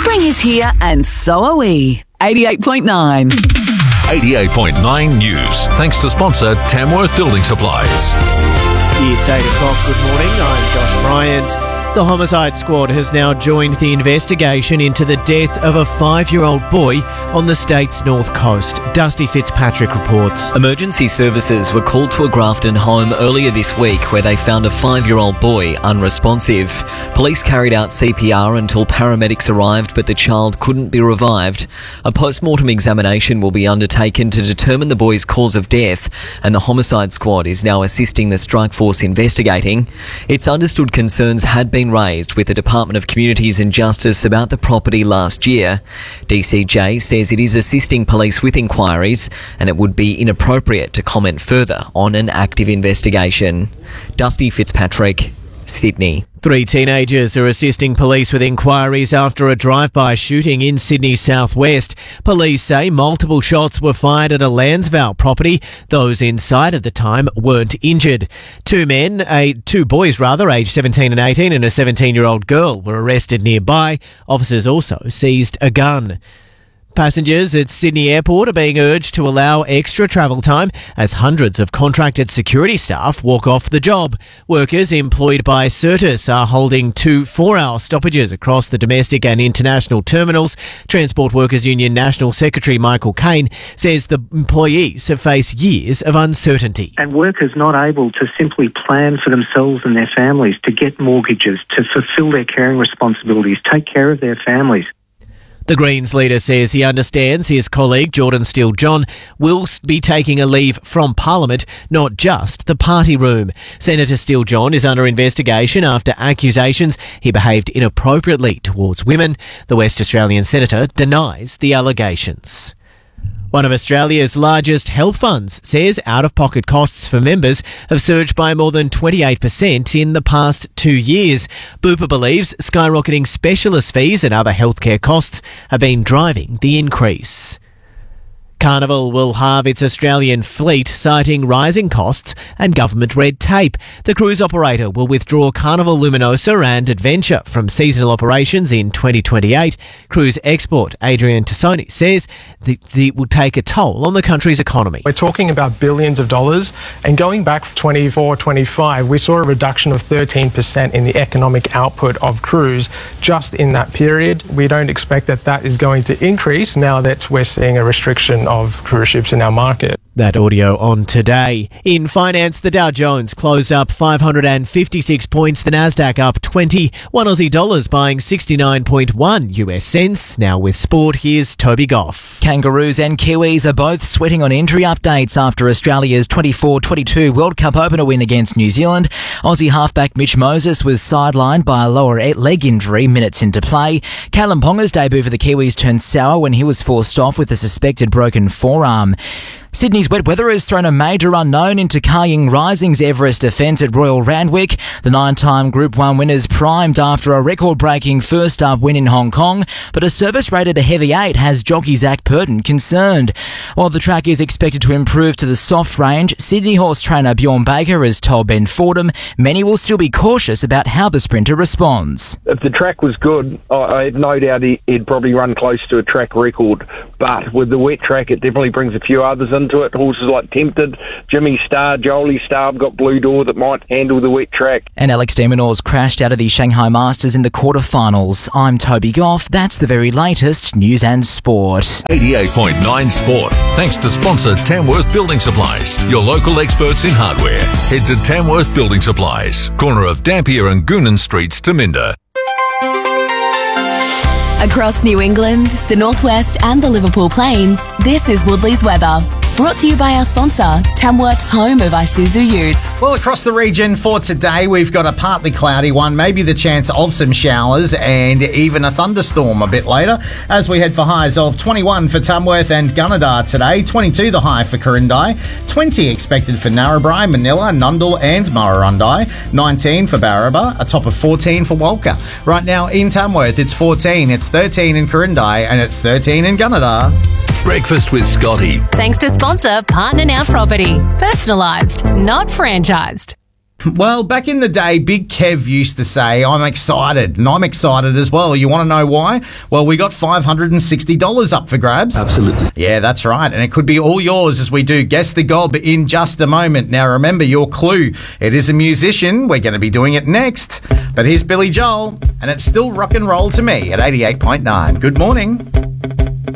Spring is here and so are we. 88.9. 88.9 News. Thanks to sponsor Tamworth Building Supplies. It's 8 o'clock. Good morning. I'm Josh Bryant. The Homicide Squad has now joined the investigation into the death of a 5-year-old boy on the state's north coast. Dusty Fitzpatrick reports. Emergency services were called to a Grafton home earlier this week where they found a 5-year-old boy unresponsive. Police carried out CPR until paramedics arrived, but the child couldn't be revived. A post-mortem examination will be undertaken to determine the boy's cause of death, and the Homicide Squad is now assisting the strike force investigating. It's understood concerns had been raised with the Department of Communities and Justice about the property last year. DCJ says it is assisting police with inquiries and it would be inappropriate to comment further on an active investigation. Dusty Fitzpatrick, Sydney. 3 teenagers are assisting police with inquiries after a drive-by shooting in Sydney's southwest. Police say multiple shots were fired at a Landsvale property. Those inside at the time weren't injured. Two boys, aged 17 and 18, and a 17-year-old girl were arrested nearby. Officers also seized a gun. Passengers at Sydney Airport are being urged to allow extra travel time as hundreds of contracted security staff walk off the job. Workers employed by Certis are holding 2 4-hour stoppages across the domestic and international terminals. Transport Workers Union National Secretary Michael Kane says the employees have faced years of uncertainty. And workers not able to simply plan for themselves and their families, to get mortgages, to fulfil their caring responsibilities, take care of their families. The Greens leader says he understands his colleague Jordan Steele-John will be taking a leave from Parliament, not just the party room. Senator Steele-John is under investigation after accusations he behaved inappropriately towards women. The West Australian senator denies the allegations. One of Australia's largest health funds says out-of-pocket costs for members have surged by more than 28% in the past 2 years. Bupa believes skyrocketing specialist fees and other healthcare costs have been driving the increase. Carnival will halve its Australian fleet, citing rising costs and government red tape. The cruise operator will withdraw Carnival Luminosa and Adventure from seasonal operations in 2028. Cruise export Adrian Tassoni says it will take a toll on the country's economy. We're talking about billions of dollars, and going back from 24-25, we saw a reduction of 13% in the economic output of cruise just in that period. We don't expect that is going to increase now that we're seeing a restriction of cruise ships in our market. That audio on Today. In finance, the Dow Jones closed up 556 points, the Nasdaq up 20, 1 Aussie dollars buying 69.1 US cents. Now with sport, here's Toby Goff. Kangaroos and Kiwis are both sweating on injury updates after Australia's 24-22 World Cup opener win against New Zealand. Aussie halfback Mitch Moses was sidelined by a lower leg injury minutes into play. Kalyn Ponga's debut for the Kiwis turned sour when he was forced off with a suspected broken forearm. Sydney's wet weather has thrown a major unknown into Kaying Rising's Everest defence at Royal Randwick. The 9-time Group 1 winners primed after a record-breaking first-up win in Hong Kong, but a service rated a heavy 8 has jockey Zach Purton concerned. While the track is expected to improve to the soft range, Sydney horse trainer Bjorn Baker has told Ben Fordham many will still be cautious about how the sprinter responds. If the track was good, I have no doubt he'd probably run close to a track record, but with the wet track it definitely brings a few others into it. Horses like Tempted, Jimmy Star, Jolie Star have got Blue Door that might handle the wet track. And Alex de Minaur's crashed out of the Shanghai Masters in the quarterfinals. I'm Toby Goff. That's the very latest news and sport. 88.9 Sport. Thanks to sponsor Tamworth Building Supplies, your local experts in hardware. Head to Tamworth Building Supplies, corner of Dampier and Goonan Streets, Taminda. Across New England, the Northwest and the Liverpool Plains, this is Woodley's weather. Brought to you by our sponsor, Tamworth's home of Isuzu Utes. Well, across the region for today, we've got a partly cloudy one, maybe the chance of some showers and even a thunderstorm a bit later, as we head for highs of 21 for Tamworth and Gunnedah today, 22 the high for Corindai, 20 expected for Narrabri, Manila, Nundle and Murrurundi, 19 for Barraba, a top of 14 for Walker. Right now in Tamworth, it's 14, it's 13 in Corindai and it's 13 in Gunnedah. Breakfast with Scotty. Thanks to sponsor Partner Now Property. Personalised, not franchised. Well, back in the day, Big Kev used to say, I'm excited, and I'm excited as well. You want to know why? Well, we got $560 up for grabs. Absolutely. Yeah, that's right, and it could be all yours as we do Guess the Gob in just a moment. Now, remember your clue. It is a musician. We're going to be doing it next. But here's Billy Joel, and it's still rock and roll to me at 88.9. Good morning.